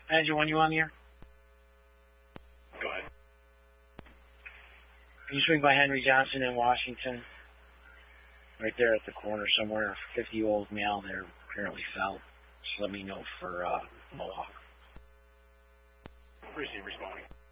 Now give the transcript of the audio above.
Angela, when you on the air? Go ahead. Can you swing by Henry Johnson in Washington? Right there at the corner somewhere. 50-year-old male there apparently fell. Just let me know for Mohawk. Appreciate you responding.